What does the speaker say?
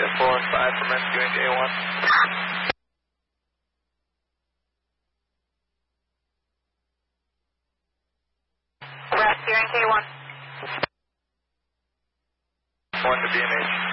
Jet 4 and 5 from rescuing A1. Rescuing K1. 1 to BMH.